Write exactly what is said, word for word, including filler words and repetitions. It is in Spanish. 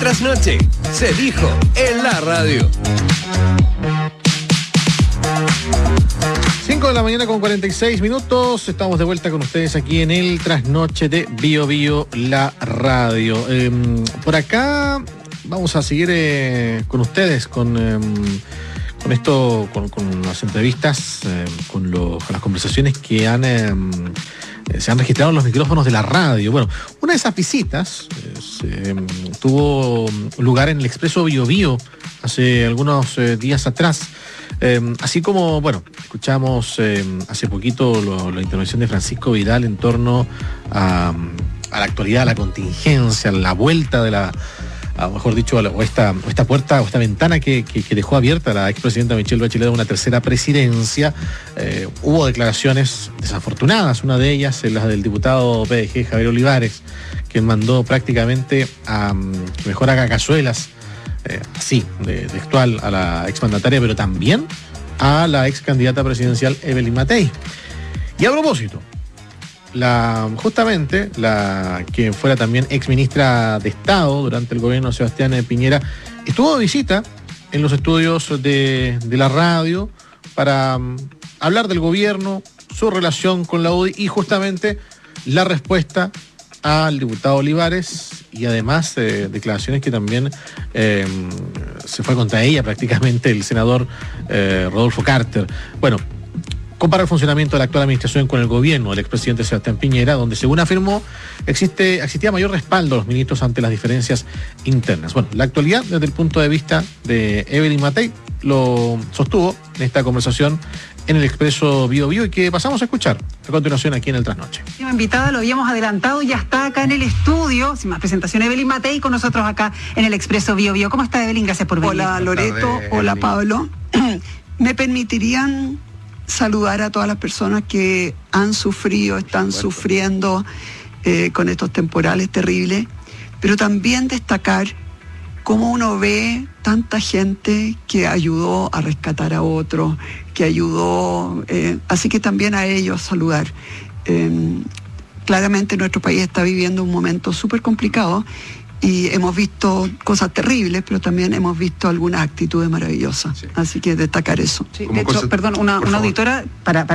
trasnoche se dijo en la radio. cinco de la mañana con cuarenta y seis minutos. Estamos de vuelta con ustedes aquí en el trasnoche de Bio Bio, la radio. Eh, por acá vamos a seguir eh, con ustedes, con, eh, con esto, con, con las entrevistas, eh, con, lo, con las conversaciones que han... Eh, se han registrado en los micrófonos de la radio. Bueno, una de esas visitas eh, se, um, tuvo lugar en el Expreso Bio Bio hace algunos eh, días atrás. Eh, así como, bueno, escuchamos eh, hace poquito lo, la intervención de Francisco Vidal en torno a, a la actualidad, a la contingencia, a la vuelta de la... A, mejor dicho, o esta, o esta puerta, o esta ventana que, que, que dejó abierta la expresidenta Michelle Bachelet de una tercera presidencia. Eh, hubo declaraciones desafortunadas, una de ellas es la del diputado P D G, Javier Olivares, quien mandó prácticamente a um, que mejor haga cazuelas, eh, así, de textual, a la exmandataria, pero también a la ex candidata presidencial Evelyn Matei. Y a propósito, La, justamente, la que fuera también ex ministra de Estado durante el gobierno de Sebastián Piñera, estuvo de visita en los estudios de, de la radio para um, hablar del gobierno, su relación con la U D I y justamente la respuesta al diputado Olivares y además eh, declaraciones que también eh, se fue contra ella prácticamente el senador eh, Rodolfo Carter. Bueno, compara el funcionamiento de la actual administración con el gobierno del expresidente Sebastián Piñera, donde, según afirmó, existe, existía mayor respaldo a los ministros ante las diferencias internas. Bueno, la actualidad, desde el punto de vista de Evelyn Matei, lo sostuvo en esta conversación en el Expreso Bio Bio y que pasamos a escuchar a continuación aquí en el Trasnoche. La invitada lo habíamos adelantado, ya está acá en el estudio, sin más presentación, Evelyn Matei con nosotros acá en el Expreso Bio Bio. ¿Cómo está, Evelyn? Gracias por venir. Hola, Loreto. Tarde, hola, Pablo. ¿Me permitirían saludar a todas las personas que han sufrido, están sufriendo eh, con estos temporales terribles, pero también destacar cómo uno ve tanta gente que ayudó a rescatar a otros, que ayudó, eh, así que también a ellos saludar. Eh, claramente nuestro país está viviendo un momento súper complicado y hemos visto cosas terribles, pero también hemos visto algunas actitudes maravillosas. Sí. Así que destacar eso. Sí, de hecho, perdón, una, una auditora, para, para